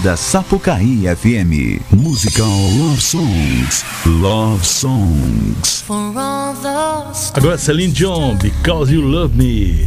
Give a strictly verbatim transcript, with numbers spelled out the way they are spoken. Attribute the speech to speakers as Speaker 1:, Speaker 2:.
Speaker 1: Avenida Sapucaí F M. Musical Love Songs. Love Songs.
Speaker 2: Agora Celine Dion, Because You Love Me.